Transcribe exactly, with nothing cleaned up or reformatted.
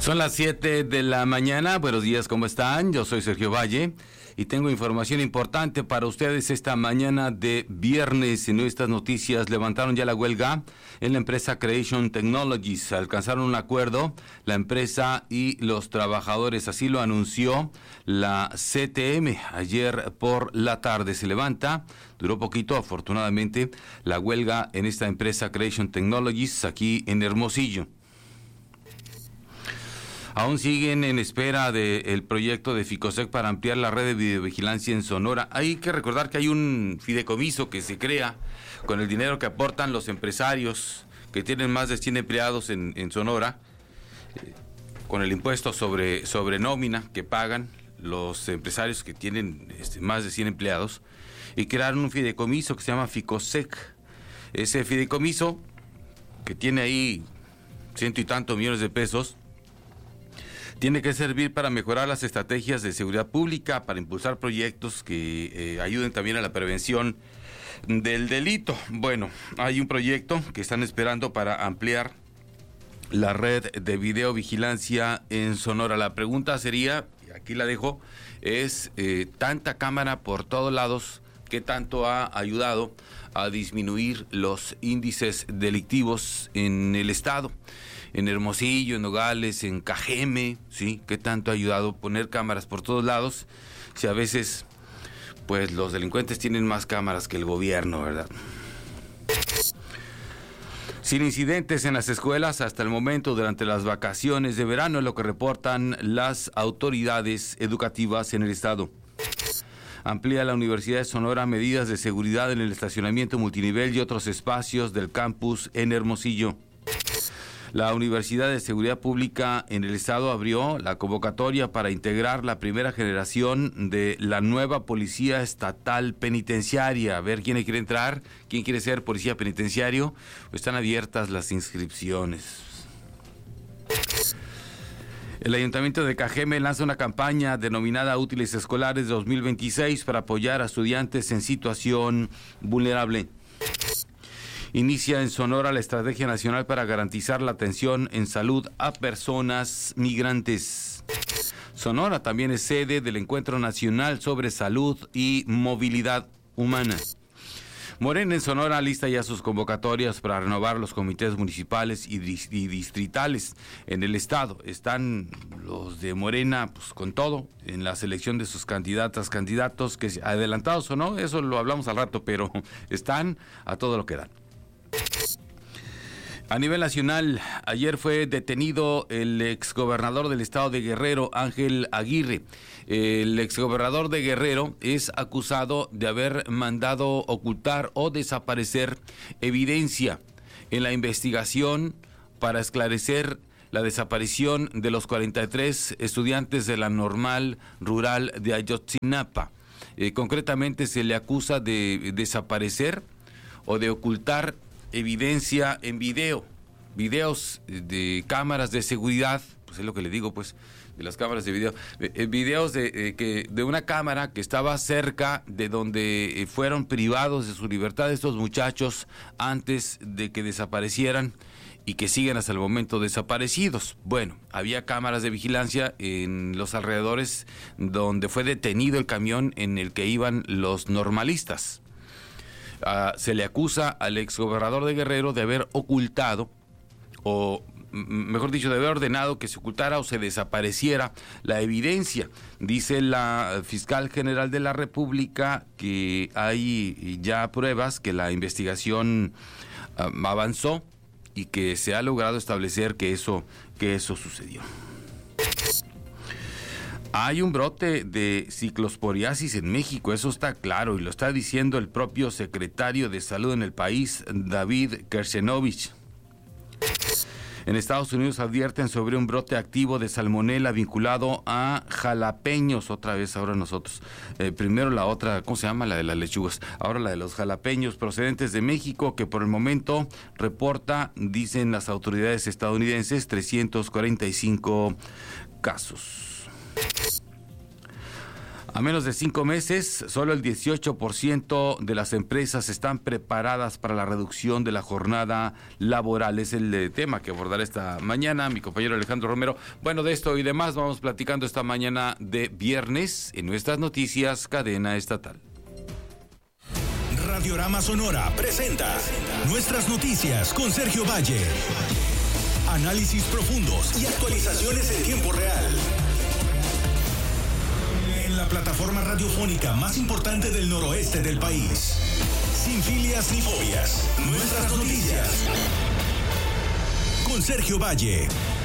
Son las siete de la mañana. Buenos días, ¿cómo están? Yo soy Sergio Valle y tengo información importante para ustedes esta mañana de viernes. En estas noticias, levantaron ya la huelga en la empresa Creation Technologies. Alcanzaron un acuerdo la empresa y los trabajadores, así lo anunció la C T M ayer por la tarde. Se levanta, duró poquito afortunadamente, la huelga en esta empresa Creation Technologies aquí en Hermosillo. Aún siguen en espera del proyecto de Ficosec para ampliar la red de videovigilancia en Sonora. Hay que recordar que hay un fideicomiso que se crea con el dinero que aportan los empresarios que tienen más de cien empleados en, en Sonora, eh, con el impuesto sobre, sobre nómina que pagan los empresarios que tienen este, más de cien empleados, y crearon un fideicomiso que se llama Ficosec. Ese fideicomiso, que tiene ahí ciento y tantos millones de pesos, tiene que servir para mejorar las estrategias de seguridad pública, para impulsar proyectos que eh, ayuden también a la prevención del delito. Bueno, hay un proyecto que están esperando para ampliar la red de videovigilancia en Sonora. La pregunta sería, y aquí la dejo, es eh, tanta cámara por todos lados, ¿qué tanto ha ayudado a disminuir los índices delictivos en el estado? En Hermosillo, en Nogales, en Cajeme, ¿sí? ¿Qué tanto ha ayudado poner cámaras por todos lados? Si a veces, pues los delincuentes tienen más cámaras que el gobierno, ¿verdad? Sin incidentes en las escuelas hasta el momento durante las vacaciones de verano, es lo que reportan las autoridades educativas en el estado. Amplía la Universidad de Sonora medidas de seguridad en el estacionamiento multinivel y otros espacios del campus en Hermosillo. La Universidad de Seguridad Pública en el estado abrió la convocatoria para integrar la primera generación de la nueva Policía Estatal Penitenciaria. A ver quién quiere entrar, quién quiere ser policía penitenciario. Están abiertas las inscripciones. El Ayuntamiento de Cajeme lanza una campaña denominada Útiles Escolares dos mil veintiséis para apoyar a estudiantes en situación vulnerable. Inicia en Sonora la Estrategia Nacional para garantizar la atención en salud a personas migrantes. Sonora también es sede del Encuentro Nacional sobre Salud y Movilidad Humana. Morena en Sonora lista ya sus convocatorias para renovar los comités municipales y, dis- y distritales en el estado. Están los de Morena pues con todo en la selección de sus candidatas, candidatos, que adelantados o no, eso lo hablamos al rato, pero están a todo lo que dan. A nivel nacional, ayer fue detenido el exgobernador del estado de Guerrero, Ángel Aguirre. El exgobernador de Guerrero es acusado de haber mandado ocultar o desaparecer evidencia en la investigación para esclarecer la desaparición de los cuarenta y tres estudiantes de la Normal Rural de Ayotzinapa. Eh, concretamente se le acusa de desaparecer o de ocultar evidencia en video, videos de cámaras de seguridad, pues es lo que le digo, pues, de las cámaras de video, eh, videos de, eh, que, de una cámara que estaba cerca de donde eh, fueron privados de su libertad estos muchachos antes de que desaparecieran y que siguen hasta el momento desaparecidos. Bueno, había cámaras de vigilancia en los alrededores donde fue detenido el camión en el que iban los normalistas. Uh, se le acusa al exgobernador de Guerrero de haber ocultado, o m- mejor dicho, de haber ordenado que se ocultara o se desapareciera la evidencia. Dice la fiscal general de la República que hay ya pruebas, que la investigación uh, avanzó y que se ha logrado establecer que eso, que eso sucedió. Hay un brote de ciclosporiasis en México, eso está claro, y lo está diciendo el propio secretario de Salud en el país, David Kersenovich. En Estados Unidos advierten sobre un brote activo de salmonela vinculado a jalapeños, otra vez ahora nosotros. Eh, primero la otra, ¿cómo se llama? La de las lechugas. Ahora la de los jalapeños procedentes de México, que por el momento reporta, dicen las autoridades estadounidenses, trescientos cuarenta y cinco casos. A menos de cinco meses, solo el dieciocho por ciento de las empresas están preparadas para la reducción de la jornada laboral. Es el eh, tema que abordará esta mañana mi compañero Alejandro Romero. Bueno, de esto y demás vamos platicando esta mañana de viernes en nuestras noticias Cadena Estatal. Radiorama Sonora presenta Nuestras Noticias con Sergio Valle. Análisis profundos y actualizaciones en tiempo real. En la plataforma radiofónica más importante del noroeste del país. Sin filias ni fobias. Nuestras Noticias. Con Sergio Valle.